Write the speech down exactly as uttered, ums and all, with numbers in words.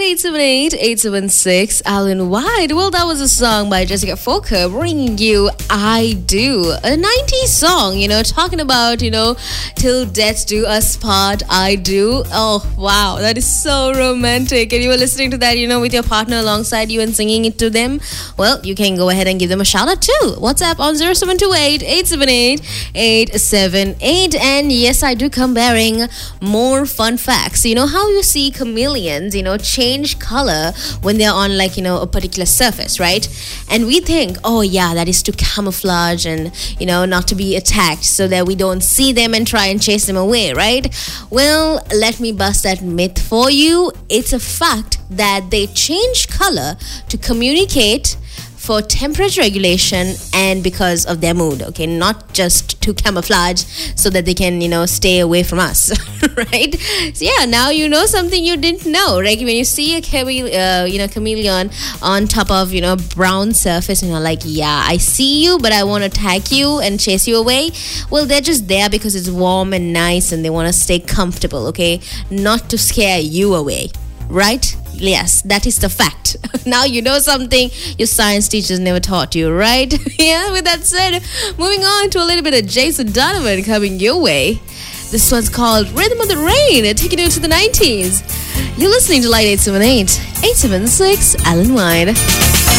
eight seven eight, eight seven six, Alan White. Well, that was a song by Jessica Fokker bringing you I Do, a nineties song, you know, talking about, you know, till death do us part, I do. Oh, wow, that is so romantic. And you were listening to that, you know, with your partner alongside you and singing it to them. Well, you can go ahead and give them a shout out too. WhatsApp on zero seven two eight, eight seven eight, eight seven eight. And yes, I do come bearing more fun facts. You know how you see chameleons, you know, change color when they're on, like, you know, a particular surface, right? And we think, oh yeah, that is to camouflage and, you know, not to be attacked so that we don't see them and try and chase them away, right? Well, let me bust that myth for you. It's a fact that they change color to communicate for temperature regulation and because of their mood, okay? Not just to camouflage so that they can, you know, stay away from us, right? So yeah, now you know something you didn't know, right? When you see a chame- uh, you know, chameleon on top of, you know, brown surface, and you're like, yeah, I see you, but I want to attack you and chase you away. Well, they're just there because it's warm and nice and they want to stay comfortable, okay? Not to scare you away, right? Yes, that is the fact. Now you know something your science teachers never taught you, right? Yeah, with that said, moving on to a little bit of Jason Donovan coming your way. This one's called Rhythm of the Rain, taking you to the nineties. You're listening to Light eight seven eight, eight seven six, Alan White.